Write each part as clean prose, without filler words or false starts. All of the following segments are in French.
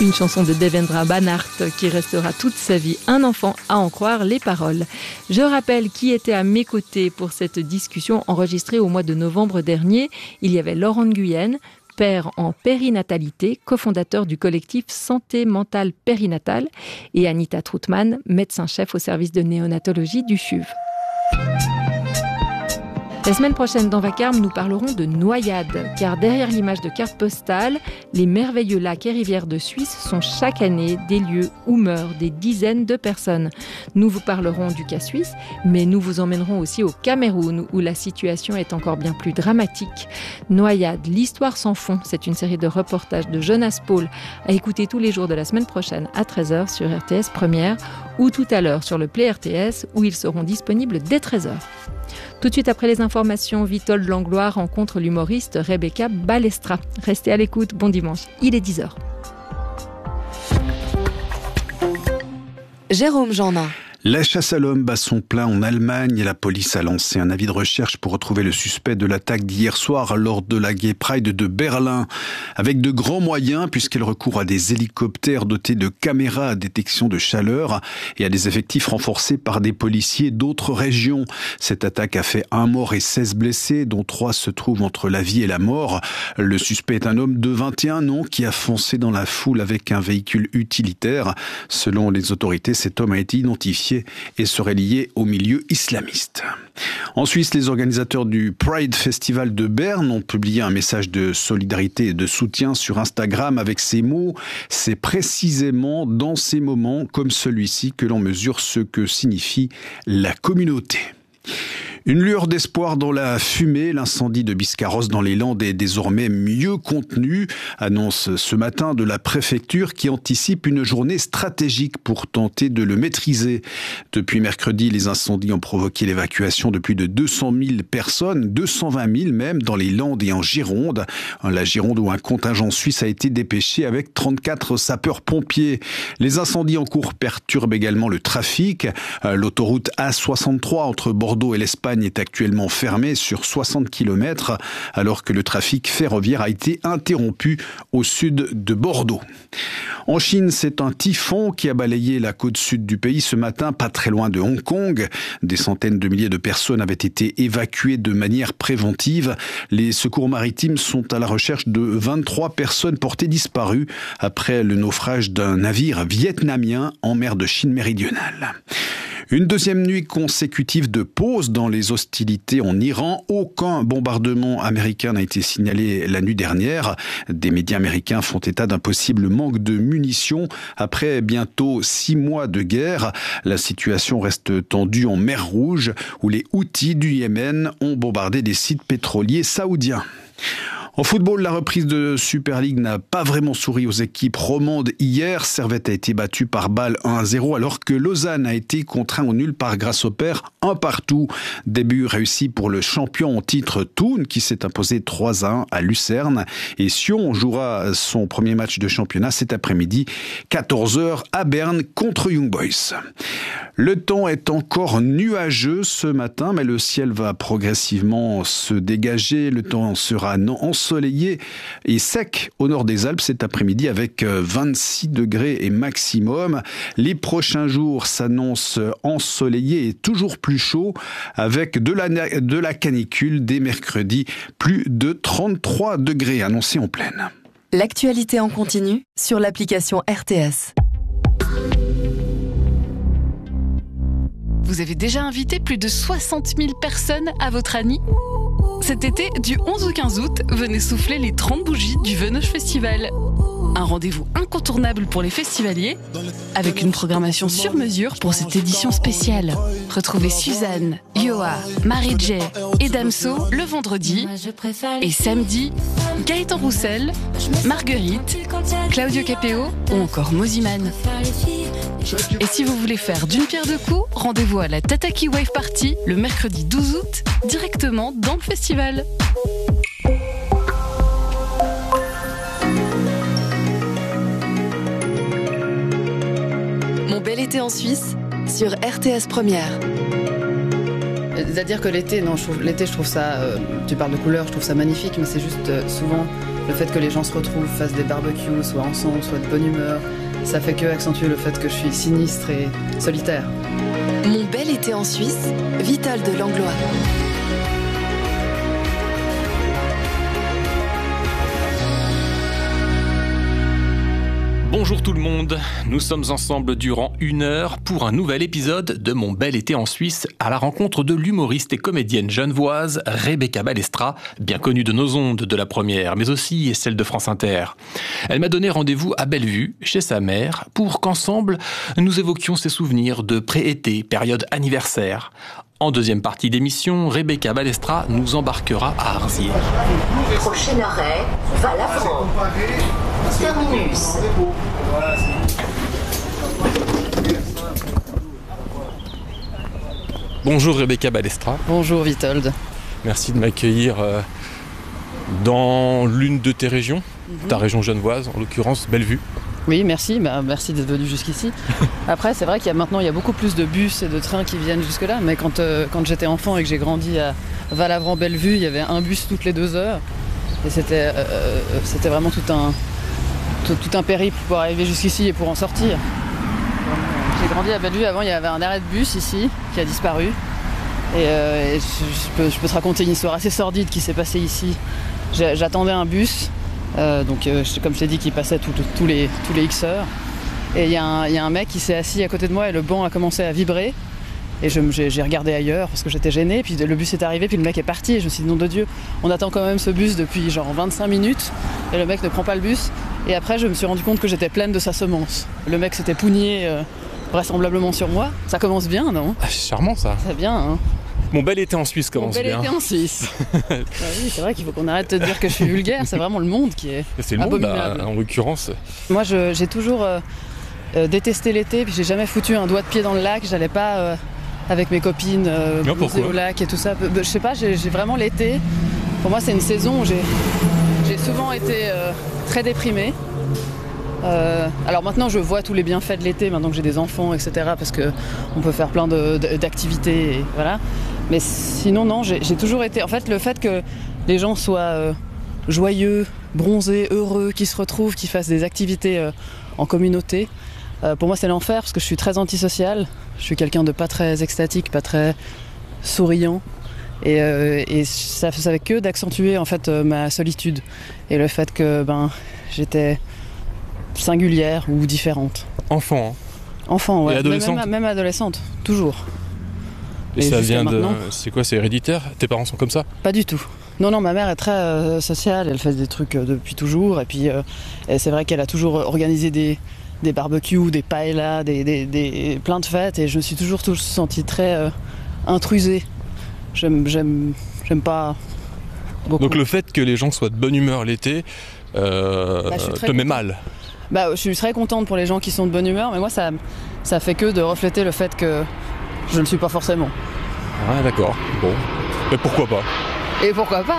Une chanson de Devendra Banhart qui restera toute sa vie un enfant à en croire les paroles. Je rappelle qui était à mes côtés pour cette discussion enregistrée au mois de novembre dernier. Il y avait Laurent Nguyen, père en périnatalité, cofondateur du collectif Santé mentale périnatale, et Anita Troutman, médecin-chef au service de néonatologie du CHUV. La semaine prochaine dans Vacarme, nous parlerons de noyades, car derrière l'image de carte postale, les merveilleux lacs et rivières de Suisse sont chaque année des lieux où meurent des dizaines de personnes. Nous vous parlerons du cas suisse, mais nous vous emmènerons aussi au Cameroun, où la situation est encore bien plus dramatique. Noyades, l'histoire sans fond, c'est une série de reportages de Jonas Paul, à écouter tous les jours de la semaine prochaine à 13h sur RTS Première, ou tout à l'heure sur le Play RTS, où ils seront disponibles dès 13h. Tout de suite après les informations, Vitold Langlois rencontre l'humoriste Rebecca Balestra. Restez à l'écoute, bon dimanche, il est 10h. Jérôme Jeannin. La chasse à l'homme bat son plein en Allemagne et la police a lancé un avis de recherche pour retrouver le suspect de l'attaque d'hier soir lors de la Gay Pride de Berlin. Avec de grands moyens puisqu'elle recourt à des hélicoptères dotés de caméras à détection de chaleur et à des effectifs renforcés par des policiers d'autres régions. Cette attaque a fait 1 mort et 16 blessés, dont 3 se trouvent entre la vie et la mort. Le suspect est un homme de 21 ans qui a foncé dans la foule avec un véhicule utilitaire. Selon les autorités, cet homme a été identifié et serait lié au milieu islamiste. En Suisse, les organisateurs du Pride Festival de Berne ont publié un message de solidarité et de soutien sur Instagram avec ces mots. C'est précisément dans ces moments comme celui-ci que l'on mesure ce que signifie la communauté. Une lueur d'espoir dans la fumée, l'incendie de Biscarrosse dans les Landes est désormais mieux contenu, annonce ce matin de la préfecture qui anticipe une journée stratégique pour tenter de le maîtriser. Depuis mercredi, les incendies ont provoqué l'évacuation de plus de 200 000 personnes, 220 000 même, dans les Landes et en Gironde. La Gironde où un contingent suisse a été dépêché avec 34 sapeurs-pompiers. Les incendies en cours perturbent également le trafic. L'autoroute A63 entre Bordeaux et l'Espagne est actuellement fermée sur 60 km alors que le trafic ferroviaire a été interrompu au sud de Bordeaux. En Chine, c'est un typhon qui a balayé la côte sud du pays ce matin, pas très loin de Hong Kong. Des centaines de milliers de personnes avaient été évacuées de manière préventive. Les secours maritimes sont à la recherche de 23 personnes portées disparues après le naufrage d'un navire vietnamien en mer de Chine méridionale. Une deuxième nuit consécutive de pause dans les hostilités en Iran. Aucun bombardement américain n'a été signalé la nuit dernière. Des médias américains font état d'un possible manque de munitions après bientôt 6 mois de guerre. La situation reste tendue en mer Rouge où les Houthis du Yémen ont bombardé des sites pétroliers saoudiens. En football, la reprise de Super League n'a pas vraiment souri aux équipes romandes hier. Servette a été battue par Bâle 1-0 alors que Lausanne a été contraint au nul par Grasshopper 1-1. Début réussi pour le champion en titre Thun qui s'est imposé 3-1 à Lucerne. Et Sion jouera son premier match de championnat cet après-midi, 14h à Berne contre Young Boys. Le temps est encore nuageux ce matin, mais le ciel va progressivement se dégager. Le temps sera ensoleillé et sec au nord des Alpes cet après-midi avec 26 degrés et maximum. Les prochains jours s'annoncent ensoleillés et toujours plus chauds avec de la canicule dès mercredi, plus de 33 degrés annoncés en pleine. L'actualité en continu sur l'application RTS. Vous avez déjà invité plus de 60 000 personnes à votre Annie ? Cet été, du 11 au 15 août, venez souffler les 30 bougies du Venoge Festival. Un rendez-vous incontournable pour les festivaliers, avec une programmation sur mesure pour cette édition spéciale. Retrouvez Suzanne, Yoa, Marie-J et Damso le vendredi. Et samedi, Gaëtan Roussel, Marguerite, Claudio Capéo ou encore Moziman. Et si vous voulez faire d'une pierre deux coups, rendez-vous à la Tataki Wave Party le mercredi 12 août, directement dans le festival. Mon bel été en Suisse sur RTS Première. C'est-à-dire que l'été, je trouve ça, tu parles de couleurs, je trouve ça magnifique, mais c'est juste souvent le fait que les gens se retrouvent, fassent des barbecues, soient ensemble, soient de bonne humeur, ça fait que accentuer le fait que je suis sinistre et solitaire. Mon bel été en Suisse, Vitold Langlois. Bonjour tout le monde, nous sommes ensemble durant 1 heure pour un nouvel épisode de Mon bel été en Suisse à la rencontre de l'humoriste et comédienne genevoise Rebecca Balestra, bien connue de nos ondes de la première, mais aussi celle de France Inter. Elle m'a donné rendez-vous à Bellevue, chez sa mère, pour qu'ensemble nous évoquions ses souvenirs de pré-été, période anniversaire. En deuxième partie d'émission, Rebecca Balestra nous embarquera à Arzier. Prochain arrêt, Valavran. Terminus. Bonjour Rebecca Balestra. Bonjour Vitold. Merci de m'accueillir dans l'une de tes régions, ta région genevoise, en l'occurrence Bellevue. Oui, merci, merci d'être venu jusqu'ici. Après, c'est vrai qu'il y a beaucoup plus de bus et de trains qui viennent jusque-là, mais quand j'étais enfant et que j'ai grandi à Valavran-Bellevue, il y avait un bus toutes les 2 heures. Et c'était vraiment tout un périple pour arriver jusqu'ici et pour en sortir. J'ai grandi à Bellevue, avant il y avait un arrêt de bus ici, qui a disparu. Et je peux te raconter une histoire assez sordide qui s'est passée ici. J'attendais un bus. Comme je t'ai dit, qui passait tous les X heures. Et il y a un mec qui s'est assis à côté de moi et le banc a commencé à vibrer. Et j'ai regardé ailleurs parce que j'étais gênée. Puis le bus est arrivé, puis le mec est parti. Et je me suis dit, nom de Dieu, on attend quand même ce bus depuis genre 25 minutes. Et le mec ne prend pas le bus. Et après, je me suis rendu compte que j'étais pleine de sa semence. Le mec s'était pougné vraisemblablement sur moi. Ça commence bien, non ? Ah, c'est charmant ça. C'est bien, hein. Mon bel été en Suisse commence bien. Mon bel été en Suisse. Oui, c'est vrai qu'il faut qu'on arrête de dire que je suis vulgaire. C'est vraiment le monde qui est c'est le abominable. Monde, en l'occurrence. Moi, j'ai toujours détesté l'été. Puis j'ai jamais foutu un doigt de pied dans le lac. J'allais pas avec mes copines bronzer au lac et tout ça. Je sais pas. J'ai vraiment l'été. Pour moi, c'est une saison où j'ai souvent été très déprimée. Alors maintenant je vois tous les bienfaits de l'été, maintenant que j'ai des enfants, etc. Parce qu'on peut faire plein d'activités, et voilà. Mais sinon non, j'ai toujours été... En fait, le fait que les gens soient joyeux, bronzés, heureux, qu'ils se retrouvent, qu'ils fassent des activités en communauté, pour moi c'est l'enfer parce que je suis très antisociale. Je suis quelqu'un de pas très extatique, pas très souriant. Et ça fait que d'accentuer en fait ma solitude. Et le fait que j'étais singulière ou différente. Enfant, hein. Enfant, ouais. Et adolescente. Même adolescente, toujours. Et ça vient de... C'est quoi, c'est héréditaire ? Tes parents sont comme ça ? Pas du tout. Non, ma mère est très sociale, elle fait des trucs depuis toujours. Et puis, c'est vrai qu'elle a toujours organisé des barbecues, des paellas, plein de fêtes. Et je me suis toujours sentie très intrusée. J'aime pas beaucoup. Donc le fait que les gens soient de bonne humeur l'été te met mal. Je suis très contente pour les gens qui sont de bonne humeur, mais moi ça fait que de refléter le fait que je ne le suis pas forcément. Ah d'accord, bon. Mais pourquoi pas ? Et pourquoi pas ?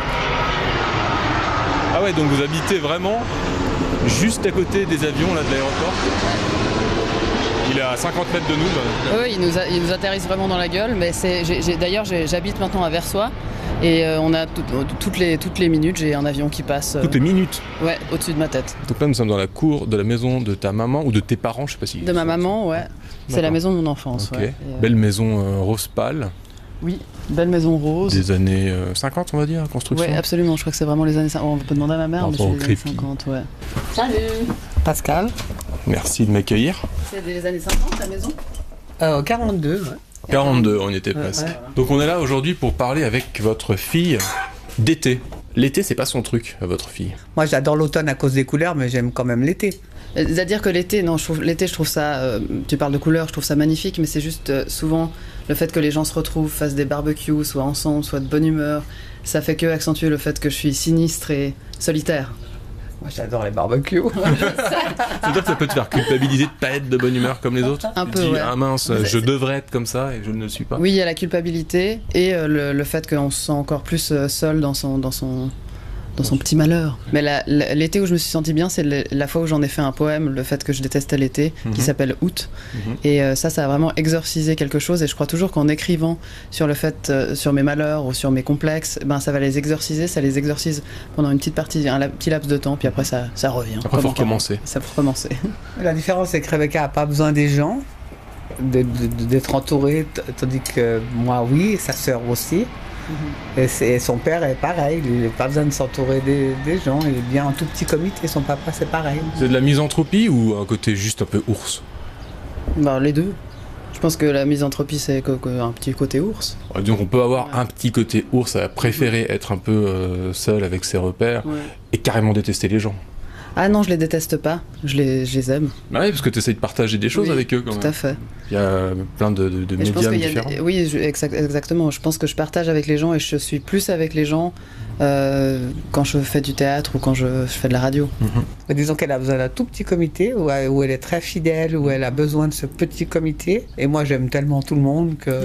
Ah ouais, donc vous habitez vraiment juste à côté des avions là, de l'aéroport ? Il est à 50 mètres de nous. Oui, il nous atterrissent vraiment dans la gueule, mais d'ailleurs j'habite maintenant à Versoix. Et on a toutes les minutes, j'ai un avion qui passe. Toutes les minutes ? Ouais, au-dessus de ma tête. Donc là, nous sommes dans la cour de la maison de ta maman ou de tes parents, je sais pas si. De ma maman, ouais. C'est la maison de mon enfance. Ok. Ouais. Belle maison rose pâle. Oui, belle maison rose. Des années 50, on va dire, construction. Oui, absolument. Je crois que c'est vraiment les années 50. On peut demander à ma mère, mais c'est les années 50, ouais. Salut Pascal. Merci de m'accueillir. C'est des années 50, la maison 42, ouais. 42, on y était presque. Ouais. Donc on est là aujourd'hui pour parler avec votre fille d'été. L'été, c'est pas son truc, à votre fille. Moi, j'adore l'automne à cause des couleurs, mais j'aime quand même l'été. C'est-à-dire que l'été, je trouve ça... tu parles de couleurs, je trouve ça magnifique, mais c'est juste souvent le fait que les gens se retrouvent, fassent des barbecues, soient ensemble, soient de bonne humeur. Ça fait que accentuer le fait que je suis sinistre et solitaire. Moi, j'adore les barbecues. C'est-à-dire que ça peut te faire culpabiliser de pas être de bonne humeur comme les autres ? Un peu, tu dis, ouais. Ah mince, je devrais être comme ça et je ne le suis pas. Oui, il y a la culpabilité et le fait qu'on se sent encore plus seul dans dans son petit malheur. Mais l'été où je me suis sentie bien, c'est la fois où j'en ai fait un poème, Le fait que je détestais l'été, qui s'appelle Août. Et ça a vraiment exorcisé quelque chose. Et je crois toujours qu'en écrivant sur le fait, sur mes malheurs ou sur mes complexes, ça va les exorciser. Ça les exorcise pendant une petite partie, un petit laps de temps, puis après ça revient. Après, il faut recommencer. Ça faut recommencer. La différence, c'est que Rebecca n'a pas besoin des gens, d'être entourée, tandis que moi, oui, sa sœur aussi. Et son père est pareil, il n'a pas besoin de s'entourer des gens, il est bien en tout petit comité, son papa c'est pareil. C'est de la misanthropie ou un côté juste un peu ours? Les deux. Je pense que la misanthropie c'est un petit côté ours. Donc on peut avoir un petit côté ours à préférer être un peu seul avec ses repères et carrément détester les gens. Ah non, je les déteste pas, je les aime. Bah oui, parce que tu essayes de partager des choses avec eux quand même. Tout à fait. Il y a plein de médiums différents. Oui, exactement. Je pense que je partage avec les gens et je suis plus avec les gens quand je fais du théâtre ou quand je fais de la radio. Mais disons qu'elle a besoin d'un tout petit comité où elle est très fidèle, où elle a besoin de ce petit comité. Et moi, j'aime tellement tout le monde que...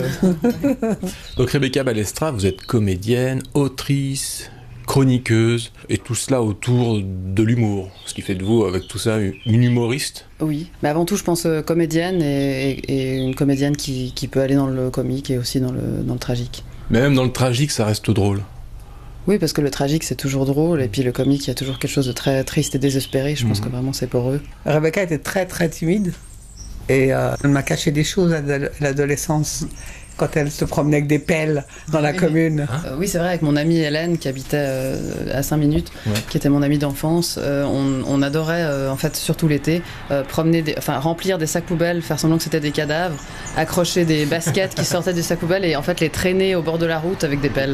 Donc Rebecca Balestra, vous êtes comédienne, autrice, chroniqueuse, et tout cela autour de l'humour. Ce qui fait de vous, avec tout ça, une humoriste. Oui, mais avant tout, je pense comédienne et une comédienne qui peut aller dans le comique et aussi dans le tragique. Mais même dans le tragique, ça reste drôle. Oui, parce que le tragique, c'est toujours drôle, et puis le comique, il y a toujours quelque chose de très triste et désespéré. Je pense que vraiment, c'est pour eux. Rebecca était très, très timide, et elle m'a caché des choses à l'adolescence. Quand elle se promenait avec des pelles dans la commune. Oui, c'est vrai, avec mon amie Hélène, qui habitait à 5 minutes, qui était mon amie d'enfance, on adorait, en fait, surtout l'été, remplir des sacs poubelles, faire semblant que c'était des cadavres, accrocher des baskets qui sortaient des sacs poubelles et en fait les traîner au bord de la route avec des pelles.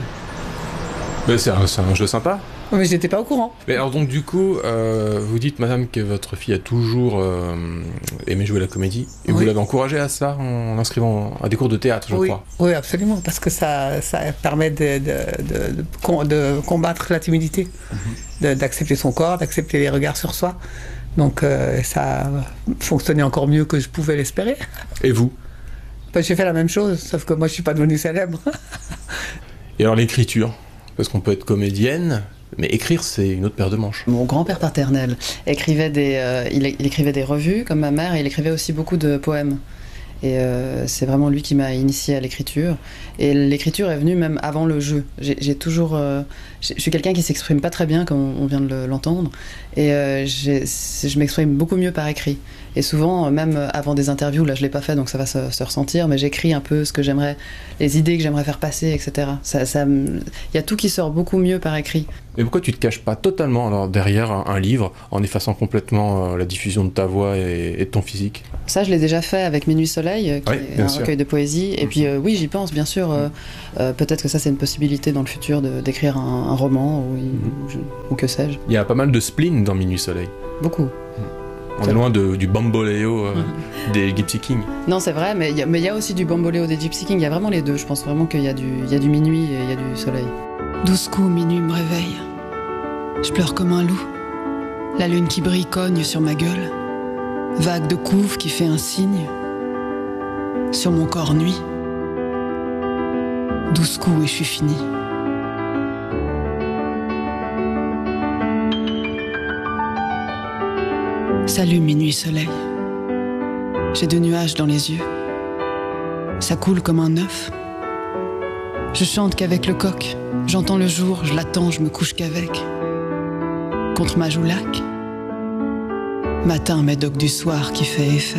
Mais c'est un jeu sympa. Mais j'étais pas au courant. Mais alors donc du coup, vous dites madame que votre fille a toujours aimé jouer la comédie et vous l'avez encouragée à ça en inscrivant à des cours de théâtre, je crois. Oui, absolument, parce que ça permet de combattre la timidité, d'accepter son corps, d'accepter les regards sur soi. Donc ça a fonctionné encore mieux que je pouvais l'espérer. Et vous? J'ai fait la même chose, sauf que moi je suis pas devenue célèbre. Et alors l'écriture? Parce qu'on peut être comédienne, mais écrire, c'est une autre paire de manches. Mon grand-père paternel écrivait il écrivait des revues, comme ma mère, et il écrivait aussi beaucoup de poèmes. Et c'est vraiment lui qui m'a initiée à l'écriture. Et l'écriture est venue même avant le jeu. J'ai toujours... je suis quelqu'un qui s'exprime pas très bien, comme on vient de l'entendre. Et je m'exprime beaucoup mieux par écrit. Et souvent, même avant des interviews, là je l'ai pas fait, donc ça va se ressentir, mais j'écris un peu ce que j'aimerais, les idées que j'aimerais faire passer, etc. Y a tout qui sort beaucoup mieux par écrit. Mais pourquoi tu te caches pas totalement alors, derrière un livre, en effaçant complètement la diffusion de ta voix et de ton physique? Ça, je l'ai déjà fait avec Minuit Soleil, qui est un recueil de poésie. Et puis, oui, j'y pense, bien sûr. Peut-être que ça, c'est une possibilité dans le futur d'écrire un roman ou que sais-je. Il y a pas mal de spleen dans Minuit Soleil. Beaucoup. On est loin du bamboléo des Gypsy Kings. Non, c'est vrai, mais il y a aussi du bamboléo des Gypsy Kings. Il y a vraiment les deux. Je pense vraiment qu'il y a du minuit et il y a du soleil. 12 coups, minuit me réveille. Je pleure comme un loup. La lune qui brille cogne sur ma gueule. Vague de couve qui fait un signe. Sur mon corps nuit. 12 coups et je suis fini. Salut minuit soleil. J'ai 2 nuages dans les yeux. Ça coule comme un œuf. Je chante qu'avec le coq. J'entends le jour, je l'attends, je me couche qu'avec. Contre ma joulac. Matin médoc du soir qui fait effet.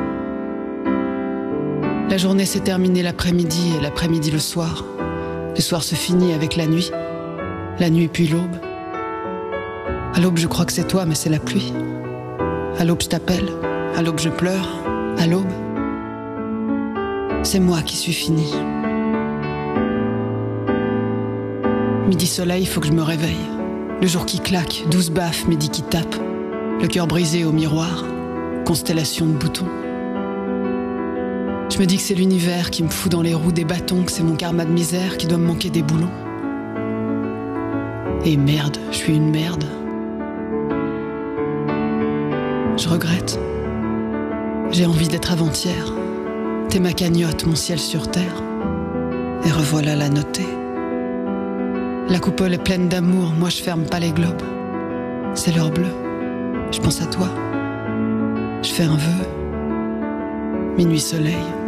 La journée s'est terminée l'après-midi et l'après-midi le soir. Le soir se finit avec la nuit puis l'aube. À l'aube je crois que c'est toi mais c'est la pluie. À l'aube je t'appelle, à l'aube je pleure, à l'aube c'est moi qui suis fini. Midi soleil, faut que je me réveille. Le jour qui claque, 12 baffes, midi qui tape. Le cœur brisé au miroir, constellation de boutons. Je me dis que c'est l'univers qui me fout dans les roues des bâtons, que c'est mon karma de misère qui doit me manquer des boulons. Et merde, je suis une merde. Je regrette. J'ai envie d'être avant-hier. T'es ma cagnotte, mon ciel sur terre. Et revoilà la notée. La coupole est pleine d'amour, moi je ferme pas les globes. C'est l'heure bleue, je pense à toi. Je fais un vœu, minuit soleil.